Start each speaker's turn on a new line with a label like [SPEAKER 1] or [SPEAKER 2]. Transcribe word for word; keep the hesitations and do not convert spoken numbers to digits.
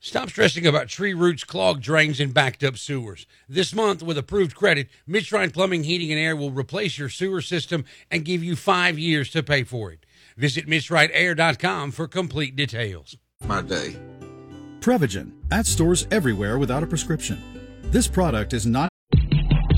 [SPEAKER 1] Stop stressing about tree roots, clogged drains, and backed up sewers. This month, with approved credit, Midshrine Plumbing, Heating, and Air will replace your sewer system and give you five years to pay for it. Visit Midshrine Air dot com for complete details.
[SPEAKER 2] My day.
[SPEAKER 3] Prevagen, at stores everywhere without a prescription. This product is not